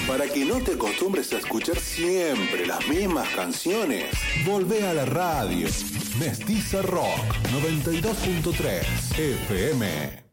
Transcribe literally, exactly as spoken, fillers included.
Para que no te acostumbres a escuchar siempre las mismas canciones, volvé a la radio. Mestiza Rock noventa y dos punto tres F M.